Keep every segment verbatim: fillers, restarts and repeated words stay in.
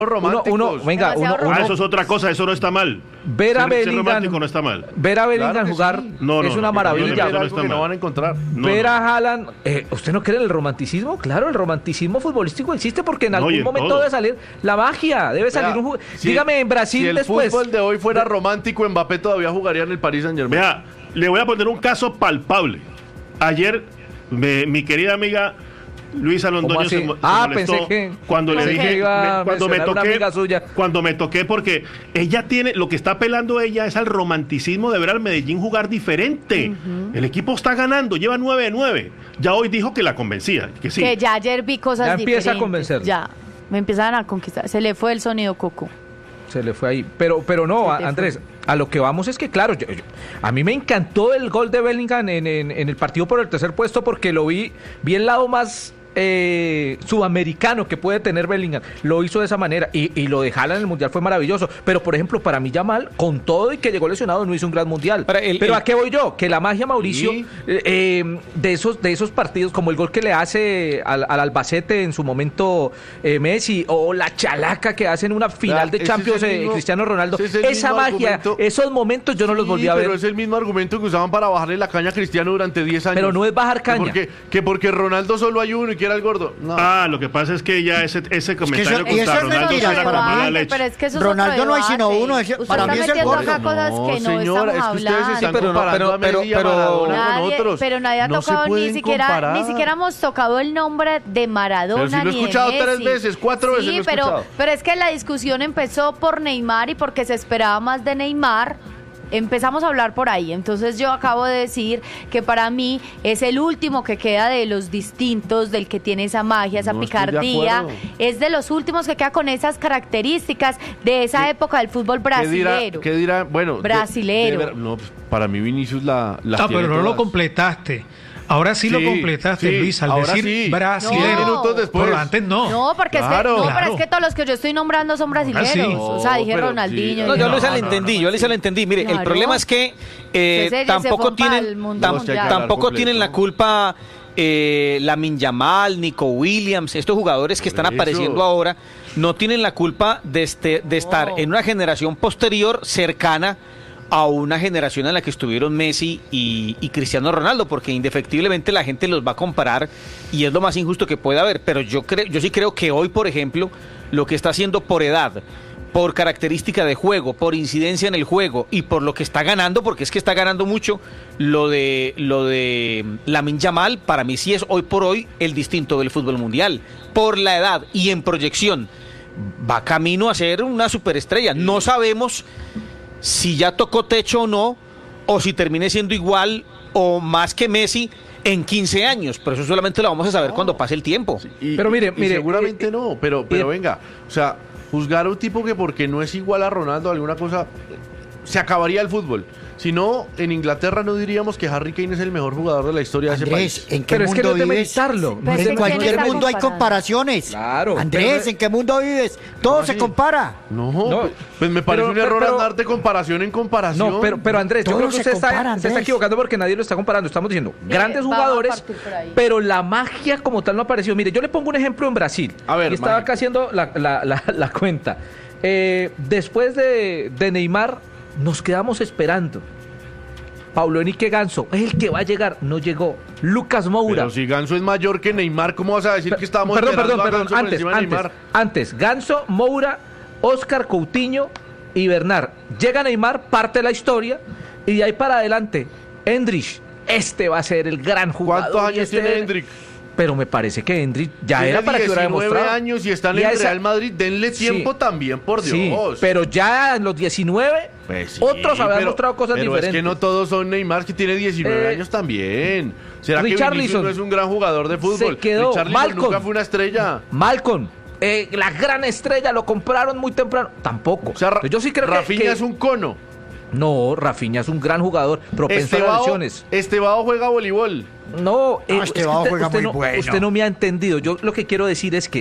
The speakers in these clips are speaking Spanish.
Uno, uno, venga, uno, uno, ah, eso es otra cosa, eso no está mal. Ver a ser, Bellingham ser no está mal. Ver a Bellingham claro jugar sí. no, no, es una no, maravilla. no, no, algo que no van a encontrar. No, ver no. a Haaland, eh, ¿usted no cree en el romanticismo? Claro, el romanticismo futbolístico existe porque en No, algún y en momento todo. debe salir la magia, debe salir Vea, un jugador. si- Dígame, en Brasil si el después. fútbol de hoy fuera romántico, Mbappé todavía jugaría en el Paris Saint-Germain. Vea, le voy a poner un caso palpable. Ayer, me- mi querida amiga Luisa ¿Cómo Londoño así? se, mo- se Ah, molestó pensé que- cuando le pensé que dije iba a me- cuando me mencionar una toqué amiga suya. cuando me toqué porque ella tiene lo que está apelando ella es al romanticismo de ver al Medellín jugar diferente. El equipo está ganando, lleva nueve de nueve. Ya hoy dijo que la convencía, que sí. Que ya ayer vi cosas Ya empieza a diferentes. convencerlo. Ya, me empiezan a conquistar. Se le fue el sonido coco. Se le fue ahí. Pero, pero no, Se a- te Andrés, a lo que vamos es que, claro, yo- yo- a mí me encantó el gol de Bellingham en, en- en el partido por el tercer puesto porque lo vi, vi el lado más eh, sudamericano que puede tener Bellingham. Lo hizo de esa manera. Y, y lo de Haaland en el Mundial fue maravilloso. Pero, por ejemplo, para mí Yamal, con todo y que llegó lesionado, no hizo un gran Mundial. Para el- pero el- ¿a qué voy yo? Que la magia, Mauricio, Sí. eh, eh, de, esos, de esos partidos, como el gol que le hace al, al Albacete en su momento eh, Messi, o la chalaca que hace en una final Vea, de ese es Champions el eh, mismo- Cristiano Ronaldo. ese es el Esa mismo magia, argumento. esos momentos yo no los Sí, volví a ver. pero es el mismo argumento que usaban para bajarle la caña a Cristiano durante diez años. Pero no es bajar Que caña. porque, que porque Ronaldo solo hay uno y que era el gordo. No. Ah, lo que pasa es que ya ese, ese comentario eso- y eso contra es Ronaldo mentira, suena para como mí. mala Debate, leche. pero es que eso es Ronaldo otro no hay sino debate. uno, es- Usted para está mí es el metiendo gordo. acá cosas No, que no señora, estamos es que ustedes hablando. están pero no, comparando pero- a Messi pero- y a pero- Maradona con Nadie- otros. pero nadie ha No se tocado ni pueden siquiera comparar. ni siquiera hemos tocado el nombre de Maradona. Pero si lo he ni de escuchado tres Messi. veces, cuatro veces Sí, lo he pero, escuchado. pero es que la discusión empezó por Neymar y porque se esperaba más de Neymar. Empezamos a hablar por ahí. Entonces yo acabo de decir que para mí es el último que queda de los distintos, del que tiene esa magia, esa No estoy de picardía. acuerdo. Es de los últimos que queda con esas características de esa ¿Qué- época del fútbol ¿Qué dirá? brasilero. ¿Qué dirá? Bueno, de- Brasilero. de ver- no, pues, para mí Vinicius la, las Ah, tiene pero no lo todas. completaste. Ahora sí, lo Sí, completaste, sí, Luis, al ahora decir sí. brasilero. No. minutos después. Pero antes no. No, porque Claro. es que, no, Claro. pero es que todos los que yo estoy nombrando son brasileños. sí. O sea, dije No, pero Ronaldinho. sí. No, yo a dije- Luisa No, le no, entendí, no, yo a Luisa le entendí. Mire, el Claro. problema es que eh, Se- se- se tampoco fue para el tienen mundo tam- mundial. tampoco Completo. tienen la culpa eh, Lamine Yamal, Nico Williams, estos jugadores que Por están eso. apareciendo ahora, no tienen la culpa de, este, de estar No. en una generación posterior cercana a una generación en la que estuvieron Messi y, y Cristiano Ronaldo, porque indefectiblemente la gente los va a comparar y es lo más injusto que puede haber. Pero yo creo, yo sí creo que hoy, por ejemplo, lo que está haciendo por edad, por característica de juego, por incidencia en el juego y por lo que está ganando, porque es que está ganando mucho, lo de lo de Lamine Yamal, para mí sí es hoy por hoy el distinto del fútbol mundial, por la edad y en proyección. Va camino a ser una superestrella. No sabemos si ya tocó techo o no, o si termine siendo igual o más que Messi en quince años, pero eso solamente lo vamos a saber No. cuando pase el tiempo. Y- Pero mire, y mire, seguramente eh, no, pero, pero eh, venga, o sea, juzgar a un tipo que porque no es igual a Ronaldo, alguna cosa, se acabaría el fútbol. Si no, en Inglaterra no diríamos que Harry Kane es el mejor jugador de la historia de ese Andrés, país. ¿en qué Pero es que no mundo es de vives? meditarlo. Pero es En que cualquier ¿quién está mundo hay comparando? comparaciones. Claro, Andrés, pero- ¿en qué mundo vives? Todo ¿Cómo se así? compara. No, No, pues me parece pero- un error pero- andar de comparación en comparación. No, pero, pero Andrés, yo Todo creo que se usted está, compara, se está Andrés. equivocando porque nadie lo está comparando. Estamos diciendo grandes vamos a jugadores, partir por ahí. pero la magia como tal no apareció. Mire, yo le pongo un ejemplo en Brasil. A ver, y estaba mágico. acá haciendo la, la- la- la cuenta. Eh, después de, de Neymar, nos quedamos esperando. Paulo Enrique Ganso es el que va a llegar, no llegó. Lucas Moura. Pero si Ganso es mayor que Neymar, ¿cómo vas a decir que estábamos Perdón, esperando perdón, a perdón. Ganso por Antes, encima de antes, Neymar? antes. Ganso, Moura, Oscar Coutinho y Bernard. Llega Neymar, parte la historia y de ahí para adelante, Endrich. Este va a ser el gran jugador. ¿Cuántos y años este- tiene Endrick? Pero me parece que Endrich ya Tiene era para que hubiera diecinueve demostrado. años y están Y en a esa- Real Madrid, denle Sí. tiempo también, por Dios. Sí, pero ya en los diecinueve, Pues sí, otros habían pero- mostrado cosas pero diferentes. es que no todos son Neymar, que tiene diecinueve Eh, años también. ¿Será que Richarlison Vinicius no es un gran jugador de fútbol? se quedó. Richarlison Malcolm. nunca fue una estrella. Malcolm, eh, la gran estrella, lo compraron muy temprano. Tampoco. O sea, Ra- Yo sí creo que- Rafinha que, es un cono. No, Rafinha es un gran jugador, propenso a las Estebao, lesiones. Estebao juega voleibol. No, Ah, es este que Bao usted, juega usted muy no, bueno. usted no me ha entendido. Yo lo que quiero decir es que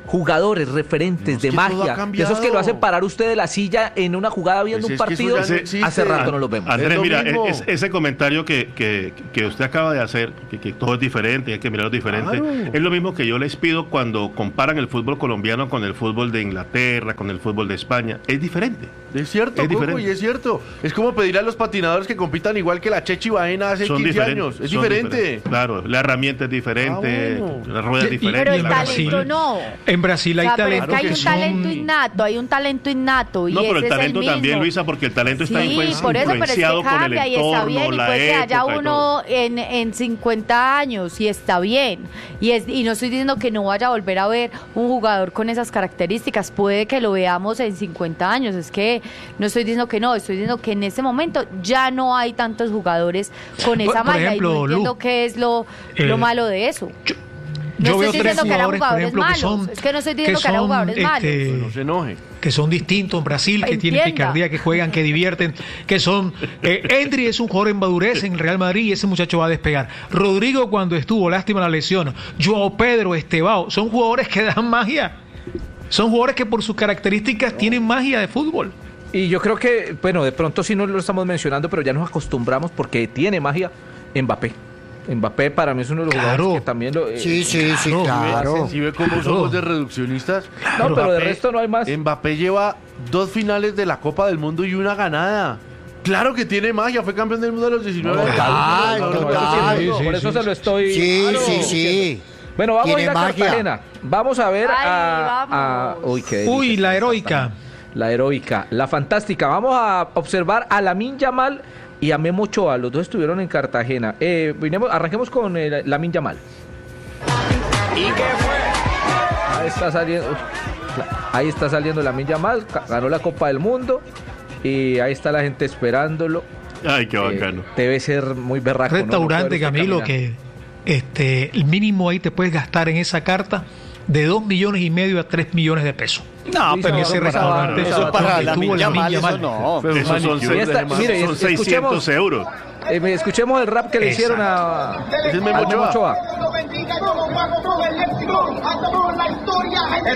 jugadores referentes No, es de que todo ha magia, de cambiado. esos que lo hacen parar usted de la silla en una jugada viendo Pues un es que partido, eso ya no existe. hace rato no los vemos. Es Andrés, lo mira, mismo. es- ese comentario que, que, que usted acaba de hacer, que, que todo es diferente, hay que mirarlo diferente, Claro. es lo mismo que yo les pido cuando comparan el fútbol colombiano con el fútbol de Inglaterra, con el fútbol de España. Es diferente. Es cierto, Es Coco, diferente. y es cierto. Es como pedirle a los patinadores que compitan igual que la Chechi Baena hace Son quince diferentes, años. Es son diferente. diferentes. Claro, la herramienta es diferente, Ah, bueno. la rueda es Y- y- diferente. Pero el en la- Brasil- talento no. En Brasil O hay sea, pero es talentos que hay que un son... talento innato, hay un talento innato. Y No, pero ese el es talento mismo. también, Luisa, porque el talento está Sí, influen- por eso, pero es que influenciado con el cambia y está entorno, bien, y la puede que haya época y uno todo. en, en cincuenta años y está bien. Y, es, y no estoy diciendo que no vaya a volver a ver un jugador con esas características, puede que lo veamos en cincuenta años, es que no estoy diciendo que no, estoy diciendo que en ese momento ya no hay tantos jugadores con Por- esa por magia ejemplo, y no entiendo Lu, qué es lo, lo eh, malo de eso. Yo, No yo estoy veo tres diciendo que eran jugadores, por jugadores ejemplo, que malos, son... es que no estoy diciendo que eran jugadores malos. este, No se enoje. que son distintos en Brasil, que tienen Entienda. picardía, que juegan, que divierten, que son... Eh, Endri es un jugador en madurez en Real Madrid y ese muchacho va a despegar. Rodrigo cuando estuvo, lástima la lesión. Joao Pedro, Estebao, son jugadores que dan magia. Son jugadores que por sus características tienen magia de fútbol. Y yo creo que, bueno, de pronto sí no lo estamos mencionando, pero ya nos acostumbramos porque tiene magia Mbappé. Mbappé para mí es uno de los Claro. jugadores que también lo... eh, Sí, sí, sí, Claro. claro. Si ve cómo Claro. somos de reduccionistas. No, pero de Mbappé- resto no hay más. Mbappé lleva dos finales de la Copa del Mundo y una ganada. Claro que tiene magia, fue campeón del mundo a los diecinueve años. Total, No, no, no, no, total. no, no, por sí, eso sí. se lo estoy... Sí, Claro. sí, sí. Bueno, vamos a Tiene ir a magia. Cartagena. Vamos a ver Ay, a, a- vamos. Uy, qué delicia Uy, esta la esta heroica. también. La heroica, la fantástica. Vamos a observar a Lamine Yamal y a Memo Ochoa. Los dos estuvieron en Cartagena. Eh, vinemos- arranquemos con eh, Lamine Yamal. Ahí está saliendo. Ahí está saliendo Lamine Yamal. ca- Ganó la Copa del Mundo. Y ahí está la gente esperándolo. Ay, qué Eh, bacano. debe ser muy berraco. ¿no? No Restaurante, poder usted Camilo, caminar. que este, el mínimo ahí te puedes gastar en esa carta de dos millones y medio a tres millones de pesos. No, Sí, pero no, ese eso para- restaurante eso eso para donde la estuvo Lamine Lamine Yamal, eso Yamal. no. Pero Esos son, manicure, Y esta- además, mire, son es- seiscientos escuchemos- euros. Eh, me- escuchemos el rap que le hicieron a, Ese es Memo al Memo Ochoa. Ochoa. Dios lo bendiga, Dios lo guarde todo el éxito, a toda la historia.